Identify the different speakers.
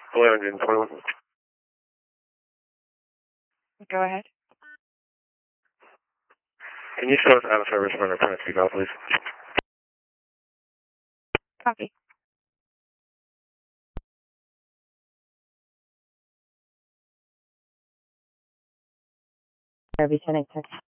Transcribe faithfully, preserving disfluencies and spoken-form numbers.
Speaker 1: eleven twenty-one.
Speaker 2: Go ahead.
Speaker 1: Can you show us out of service for the press speak out, please?
Speaker 2: Copy. Service connected.